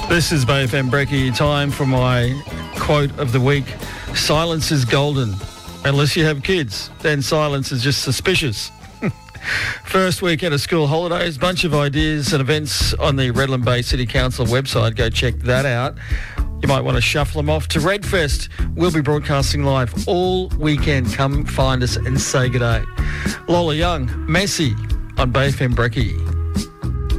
This is Bay FM Brekkie. Time for my quote of the week. Silence is golden. Unless you have kids, then silence is just suspicious. First weekend of school holidays, bunch of ideas and events on the Redland Bay City Council website. Go check that out. You might want to shuffle them off to Redfest. We'll be broadcasting live all weekend. Come find us and say good day. Lola Young, Messi on Bay FM Brekkie.